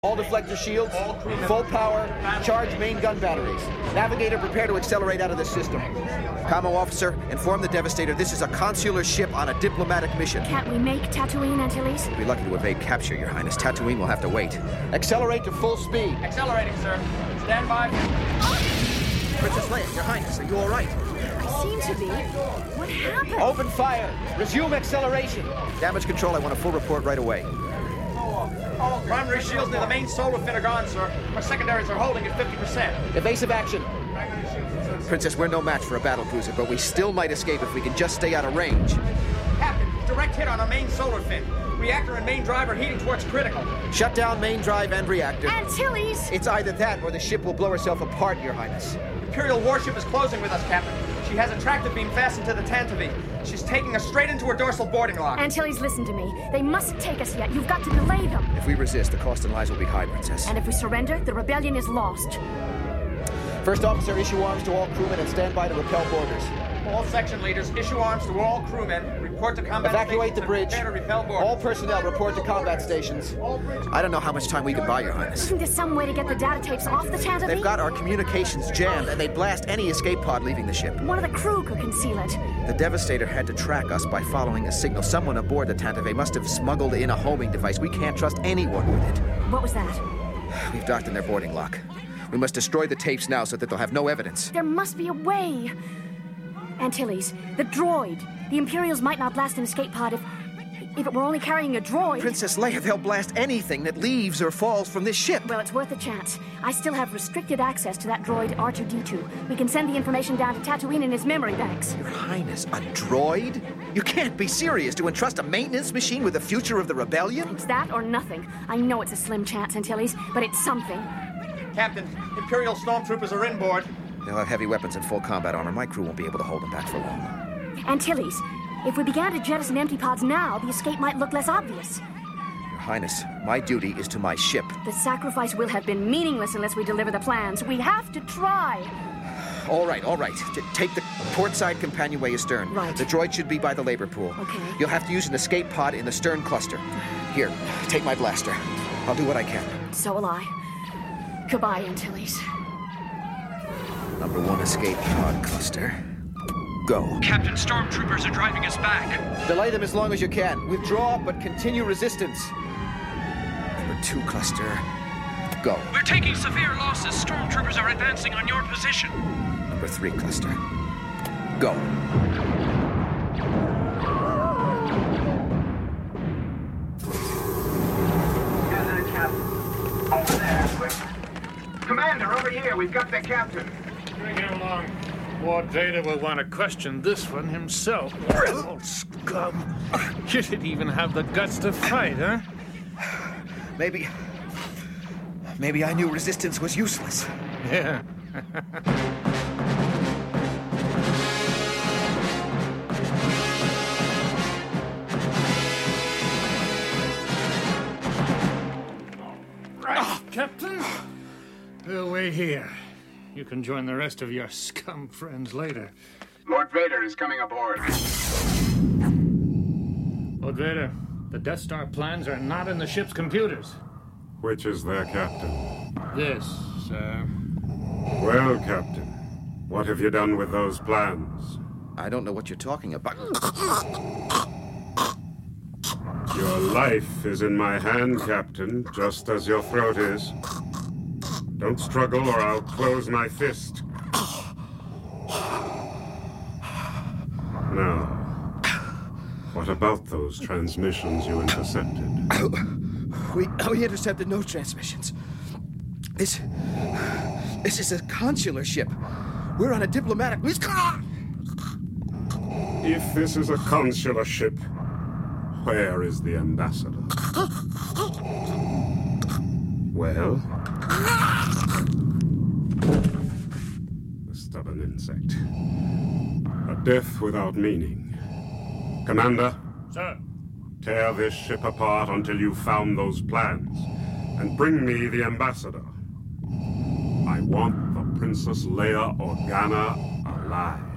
All deflector shields, full power, charge main gun batteries. Navigator, prepare to accelerate out of the system. Commo officer, inform the Devastator this is a consular ship on a diplomatic mission. Can't we make Tatooine, Antilles? We'll be lucky to evade capture, Your Highness. Tatooine will have to wait. Accelerate to full speed. Accelerating, sir. Stand by. Princess Leia, Your Highness, are you all right? I seem to be. What happened? Open fire. Resume acceleration. Damage control, I want a full report right away. All primary shields near the main solar fin are gone, sir. Our secondaries are holding at 50%. Evasive action. Princess, we're no match for a battle cruiser, but we still might escape if we can just stay out of range. Captain, direct hit on our main solar fin. Reactor and main drive are heating towards critical. Shut down main drive and reactor. Antilles! It's either that or the ship will blow herself apart, Your Highness. Imperial warship is closing with us, Captain. She has a tractive beam fastened to the Tantive. She's taking us straight into her dorsal boarding lock. Antilles, listen to me. They mustn't take us yet. You've got to delay them. If we resist, the cost and lives will be high, Princess. And if we surrender, the rebellion is lost. First officer, issue arms to all crewmen and stand by to repel boarders. All section leaders, issue arms to all crewmen. Report to combat Evacuate stations the bridge. and prepare to repel boarders. All personnel report to combat stations. I don't know how much time we can buy, Your Highness. Isn't there some way to get the data tapes off the Tantive? They've got our communications jammed, and they blast any escape pod leaving the ship. One of the crew could conceal it. The Devastator had to track us by following a signal. Someone aboard the Tantive must have smuggled in a homing device. We can't trust anyone with it. What was that? We've docked in their boarding lock. We must destroy the tapes now so that they'll have no evidence. There must be a way. Antilles, the droid. The Imperials might not blast an escape pod if it were only carrying a droid. Princess Leia, they'll blast anything that leaves or falls from this ship. Well, it's worth a chance. I still have restricted access to that droid R2-D2. We can send the information down to Tatooine in his memory banks. Your Highness, a droid? You can't be serious to entrust a maintenance machine with the future of the rebellion? It's that or nothing. I know it's a slim chance, Antilles, but it's something. Captain, Imperial stormtroopers are inboard. They'll have heavy weapons and full combat armor. My crew won't be able to hold them back for long. Antilles, if we began to jettison empty pods now, the escape might look less obvious. Your Highness, my duty is to my ship. The sacrifice will have been meaningless unless we deliver the plans. We have to try. All right. Take the portside companionway astern. Right. The droid should be by the labor pool. Okay. You'll have to use an escape pod in the stern cluster. Here, take my blaster. I'll do what I can. So will I. Goodbye, Antilles. Number 1 escape pod cluster. Go. Captain, stormtroopers are driving us back. Delay them as long as you can. Withdraw, but continue resistance. Number 2 cluster. Go. We're taking severe losses. Stormtroopers are advancing on your position. Number 3 cluster. Go. Over there, quick. Commander, over here. We've got the captain. Bring him along. Lord Vader will want to question this one himself. Oh, scum. You didn't even have the guts to fight, huh? Maybe I knew resistance was useless. Yeah. Right, Captain. We'll wait here. You can join the rest of your scum friends later. Lord Vader is coming aboard. Lord Vader, the Death Star plans are not in the ship's computers. Which is their captain? This, sir. Well, Captain, what have you done with those plans? I don't know what you're talking about. Your life is in my hand, Captain, just as your throat is. Don't struggle or I'll close my fist. Now, what about those transmissions you intercepted? We intercepted no transmissions. This is a consular ship. We're on a diplomatic... If this is a consular ship, where is the ambassador? Well? The stubborn insect. A death without meaning. Commander? Sir. Tear this ship apart until you've found those plans, and bring me the ambassador. I want the Princess Leia Organa alive.